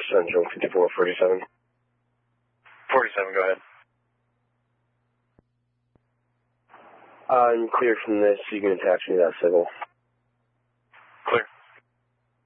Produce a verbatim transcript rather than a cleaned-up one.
Central, fifty-four forty-seven. forty-seven, go ahead. Uh, I'm cleared from this, so you can attach me to that civil.